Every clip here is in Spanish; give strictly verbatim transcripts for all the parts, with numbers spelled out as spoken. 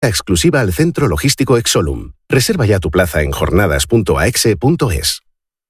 exclusiva al Centro Logístico Exolum. Reserva ya tu plaza en jornadas punto a e x e punto e s.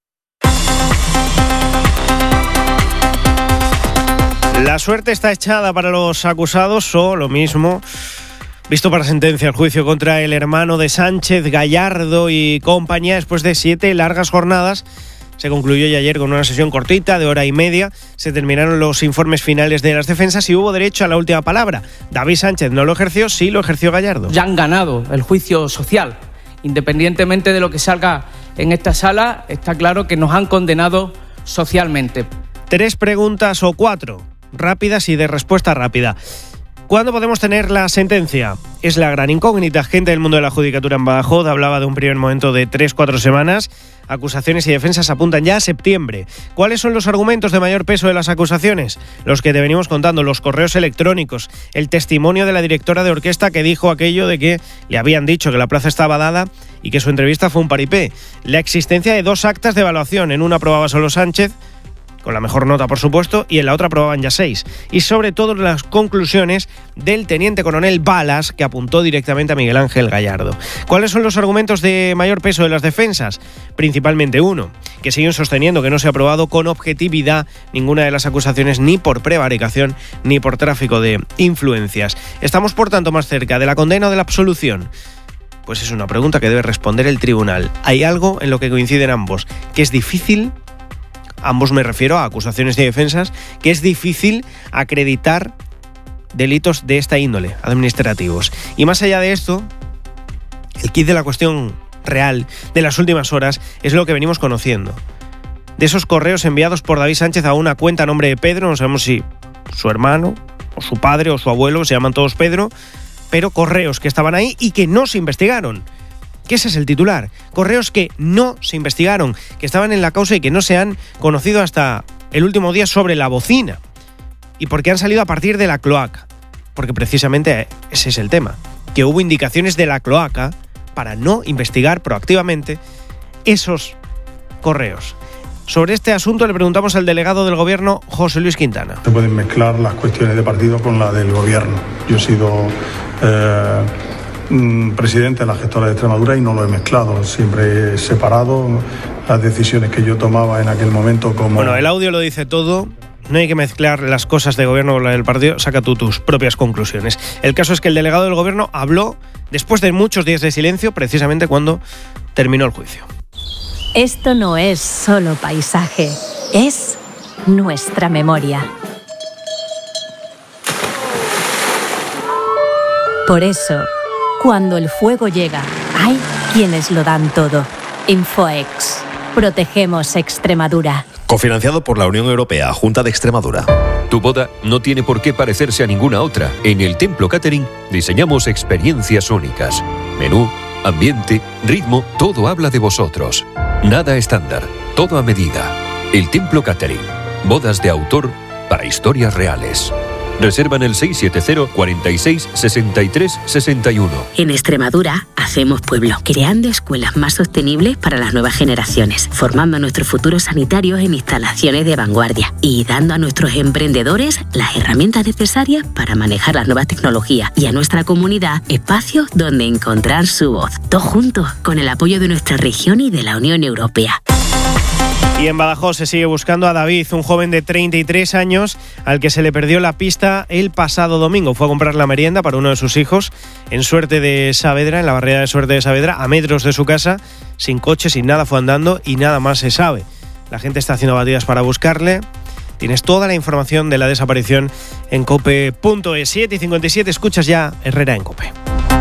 La suerte está echada para los acusados, o lo mismo, visto para sentencia el juicio contra el hermano de Sánchez, Gallardo y compañía, después de siete largas jornadas. Se concluyó ya ayer con una sesión cortita de hora y media. Se terminaron los informes finales de las defensas y hubo derecho a la última palabra. David Sánchez no lo ejerció, sí lo ejerció Gallardo. Ya han ganado el juicio social. Independientemente de lo que salga en esta sala, está claro que nos han condenado socialmente. Tres preguntas o cuatro, rápidas y de respuesta rápida. ¿Cuándo podemos tener la sentencia? Es la gran incógnita. Gente del mundo de la judicatura en Badajoz hablaba de un primer momento de tres cuatro semanas. Acusaciones y defensas apuntan ya a septiembre. ¿Cuáles son los argumentos de mayor peso de las acusaciones? Los que te venimos contando, los correos electrónicos, el testimonio de la directora de orquesta que dijo aquello de que le habían dicho que la plaza estaba dada y que su entrevista fue un paripé. La existencia de dos actas de evaluación. En una aprobaba solo Sánchez, con la mejor nota por supuesto, y en la otra aprobaban ya seis. Y sobre todo las conclusiones del teniente coronel Balas, que apuntó directamente a Miguel Ángel Gallardo. ¿Cuáles son los argumentos de mayor peso de las defensas? Principalmente uno, que siguen sosteniendo que no se ha probado con objetividad ninguna de las acusaciones, ni por prevaricación ni por tráfico de influencias. ¿Estamos por tanto más cerca de la condena o de la absolución? Pues es una pregunta que debe responder el tribunal. Hay algo en lo que coinciden ambos, que es difícil. Ambos me refiero a acusaciones y defensas, que es difícil acreditar delitos de esta índole, administrativos. Y más allá de esto, el quid de la cuestión real de las últimas horas es lo que venimos conociendo. De esos correos enviados por David Sánchez a una cuenta a nombre de Pedro, no sabemos si su hermano, o su padre, o su abuelo, se llaman todos Pedro, pero correos que estaban ahí y que no se investigaron. Que ese es el titular. Correos que no se investigaron, que estaban en la causa y que no se han conocido hasta el último día sobre la bocina. Y porque han salido a partir de la cloaca. Porque precisamente ese es el tema. Que hubo indicaciones de la cloaca para no investigar proactivamente esos correos. Sobre este asunto le preguntamos al delegado del Gobierno, José Luis Quintana. Se pueden mezclar las cuestiones de partido con la del Gobierno. Yo he sido Eh, presidente de la gestora de Extremadura y no lo he mezclado, siempre he separado las decisiones que yo tomaba en aquel momento como... Bueno, el audio lo dice todo, no hay que mezclar las cosas de gobierno con la del partido, saca tú tus propias conclusiones. El caso es que el delegado del gobierno habló después de muchos días de silencio, precisamente cuando terminó el juicio. Esto no es solo paisaje, es nuestra memoria. Por eso, cuando el fuego llega, hay quienes lo dan todo. Infoex. Protegemos Extremadura. Cofinanciado por la Unión Europea, Junta de Extremadura. Tu boda no tiene por qué parecerse a ninguna otra. En el Templo Catering diseñamos experiencias únicas. Menú, ambiente, ritmo, todo habla de vosotros. Nada estándar, todo a medida. El Templo Catering. Bodas de autor para historias reales. Reserva en el seis siete cero, cuarenta y seis, sesenta y tres, sesenta y uno. En Extremadura hacemos pueblo, creando escuelas más sostenibles para las nuevas generaciones, formando a nuestros futuros sanitarios en instalaciones de vanguardia y dando a nuestros emprendedores las herramientas necesarias para manejar las nuevas tecnologías y a nuestra comunidad espacios donde encontrar su voz. Todos juntos, con el apoyo de nuestra región y de la Unión Europea. Y en Badajoz se sigue buscando a David, un joven de treinta y tres años al que se le perdió la pista el pasado domingo. Fue a comprar la merienda para uno de sus hijos en Suerte de Saavedra, en la barriada de Suerte de Saavedra, a metros de su casa, sin coche, sin nada, fue andando y nada más se sabe. La gente está haciendo batidas para buscarle. Tienes toda la información de la desaparición en cope punto es. siete y cincuenta y siete, escuchas ya Herrera en COPE.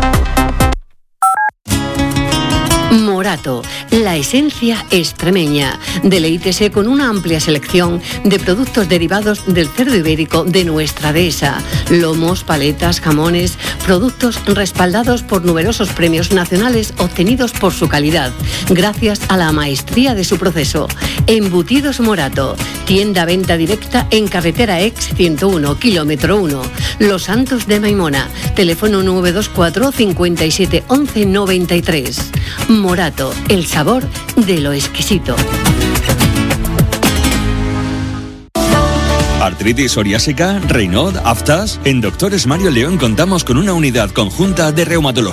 Morato, la esencia extremeña. Deleítese con una amplia selección de productos derivados del cerdo ibérico de nuestra dehesa. Lomos, paletas, jamones, productos respaldados por numerosos premios nacionales obtenidos por su calidad, gracias a la maestría de su proceso. Embutidos Morato, tienda venta directa en carretera ex ciento uno, kilómetro uno. Los Santos de Maimona, teléfono nueve dos cuatro, cincuenta y siete, once, noventa y tres. Morato, el sabor de lo exquisito. Artritis psoriásica, Raynaud, aftas. En Doctores Mario León contamos con una unidad conjunta de reumatología